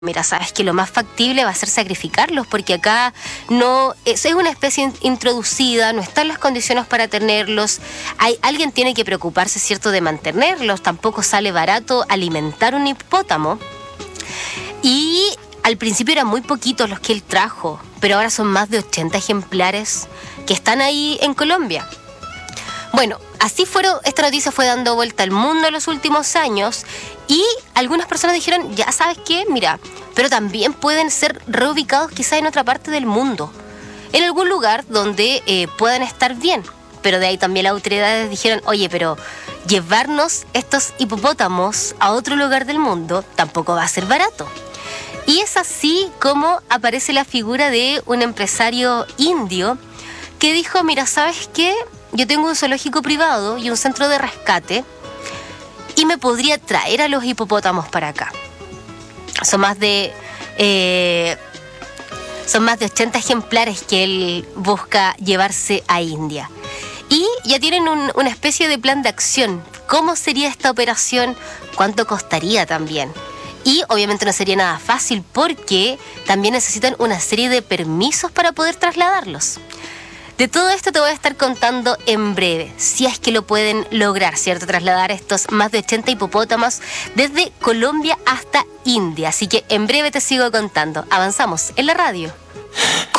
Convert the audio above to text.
Mira, sabes que lo más factible va a ser sacrificarlos, porque acá no es una especie introducida, no están las condiciones para tenerlos. Alguien tiene que preocuparse, ¿cierto?, de mantenerlos. Tampoco sale barato alimentar un hipopótamo. Y al principio eran muy poquitos los que él trajo, pero ahora son más de 80 ejemplares que están ahí en Colombia. Bueno, esta noticia fue dando vuelta al mundo en los últimos años y algunas personas dijeron, ya sabes qué, mira, pero también pueden ser reubicados quizás en otra parte del mundo, en algún lugar donde puedan estar bien. Pero de ahí también las autoridades dijeron, oye, pero llevarnos estos hipopótamos a otro lugar del mundo tampoco va a ser barato. Y es así como aparece la figura de un empresario indio que dijo, mira, ¿sabes qué? Yo tengo un zoológico privado y un centro de rescate y me podría traer a los hipopótamos para acá. Son más de 80 ejemplares que él busca llevarse a India. Y ya tienen una especie de plan de acción. ¿Cómo sería esta operación? ¿Cuánto costaría también? Y obviamente no sería nada fácil porque también necesitan una serie de permisos para poder trasladarlos. De todo esto te voy a estar contando en breve, si es que lo pueden lograr, ¿cierto? Trasladar estos más de 80 hipopótamos desde Colombia hasta India. Así que en breve te sigo contando. Avanzamos en la radio.